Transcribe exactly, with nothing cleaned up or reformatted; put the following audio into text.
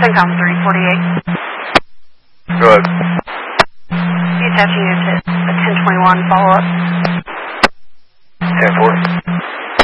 CENTCOM three forty-eight. Go ahead. Attaching you to a ten twenty-one follow-up. ten four.